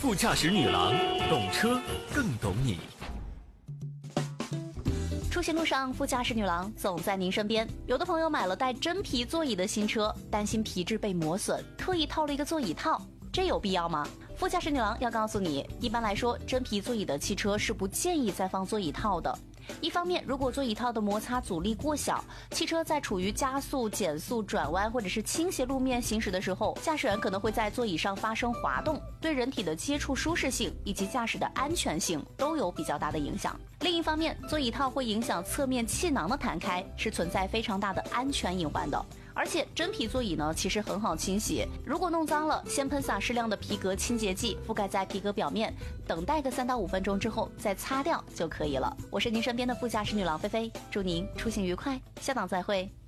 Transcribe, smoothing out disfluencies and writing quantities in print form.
副驾驶女郎，懂车更懂你。 出行路上，副驾驶女郎总在您身边。有的朋友买了带真皮座椅的新车，担心皮质被磨损，特意套了一个座椅套，这有必要吗？副驾驶女郎要告诉你，一般来说，真皮座椅的汽车是不建议再放座椅套的。一方面，如果座椅套的摩擦阻力过小，汽车在处于加速、减速、转弯或者是倾斜路面行驶的时候，驾驶员可能会在座椅上发生滑动，对人体的接触舒适性以及驾驶的安全性都有比较大的影响。另一方面，座椅套会影响侧面气囊的弹开，是存在非常大的安全隐患的。而且真皮座椅呢，其实很好清洗，如果弄脏了，先喷洒适量的皮革清洁剂，覆盖在皮革表面，等待个3到5分钟之后再擦掉就可以了。我是您身边的副驾驶女郎菲菲，祝您出行愉快，下档再会。